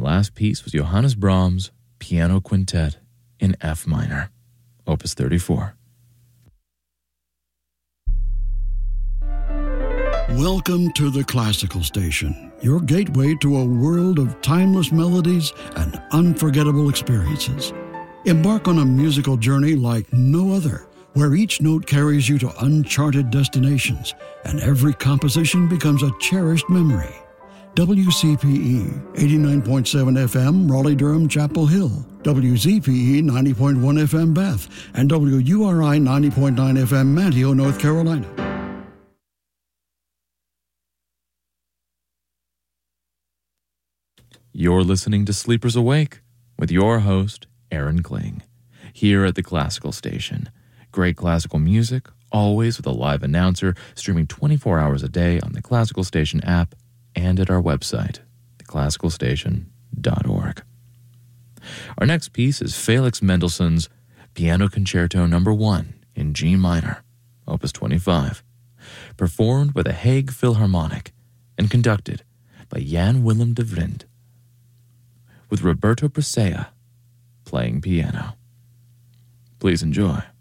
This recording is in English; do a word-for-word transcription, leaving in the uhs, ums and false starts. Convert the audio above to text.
last piece was Johannes Brahms' Piano Quintet in F minor, Opus thirty-four. Welcome to the Classical Station, your gateway to a world of timeless melodies and unforgettable experiences. Embark on a musical journey like no other, where each note carries you to uncharted destinations and every composition becomes a cherished memory. W C P E eighty-nine point seven F M, Raleigh-Durham, Chapel Hill, W Z P E ninety point one F M, Beth, and W U R I ninety point nine F M, Manteo, North Carolina. You're listening to Sleepers Awake with your host, Aaron Kling, here at the Classical Station. Great classical music, always with a live announcer, streaming twenty-four hours a day on the Classical Station app and at our website, the classical station dot org. Our next piece is Felix Mendelssohn's Piano Concerto Number one in G minor, Opus twenty-five, performed by the Hague Philharmonic and conducted by Jan Willem de Vriend, with Roberto Presea playing piano. Please enjoy.